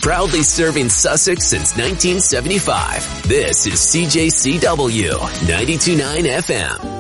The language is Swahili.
proudly serving Sussex since 1975. This is CJCW 92.9 FM.